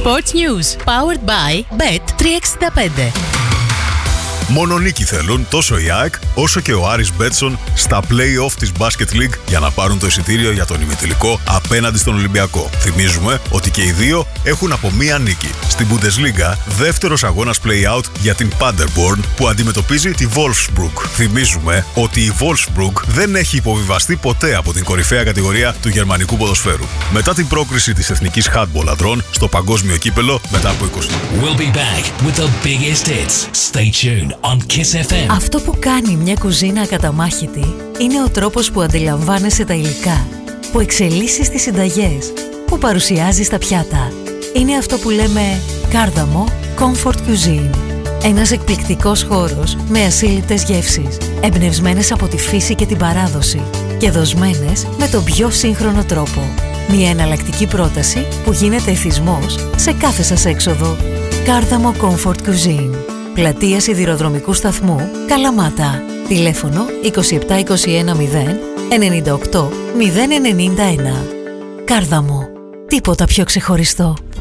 Sports News. Powered by Bet365. Μόνο νίκη θέλουν τόσο η ΑΕΚ όσο και ο Άρης Μπέτσον στα play-off της Basket League για να πάρουν το εισιτήριο για τον ημιτελικό απέναντι στον Ολυμπιακό. Θυμίζουμε ότι και οι δύο έχουν από μία νίκη. Στην Bundesliga, δεύτερος αγώνας play-out για την Paderborn που αντιμετωπίζει τη Wolfsburg. Θυμίζουμε ότι η Wolfsburg δεν έχει υποβιβαστεί ποτέ από την κορυφαία κατηγορία του γερμανικού ποδοσφαίρου. Μετά την πρόκριση της εθνικής handball ανδρών στο παγκόσμιο κύπελο μετά από 20. We'll be back with the biggest hits. Stay tuned on Kiss FM. Αυτό που κάνει μια κουζίνα ακαταμάχητη είναι ο τρόπος που αντιλαμβάνεσαι τα υλικά, που εξελίσσεις τις συνταγές, που παρουσιάζεις τα πιάτα. Είναι αυτό που λέμε κάρδαμο Comfort Cuisine. Ένας εκπληκτικός χώρος με ασύλληπτες γεύσεις, εμπνευσμένες από τη φύση και την παράδοση και δοσμένες με τον πιο σύγχρονο τρόπο. Μια εναλλακτική πρόταση που γίνεται εθισμός σε κάθε σας έξοδο. Κάρδαμο Comfort Cuisine. Πλατεία Σιδηροδρομικού Σταθμού, Καλαμάτα. Τηλέφωνο 27210 98 091. Κάρδαμο. Τίποτα πιο ξεχωριστό.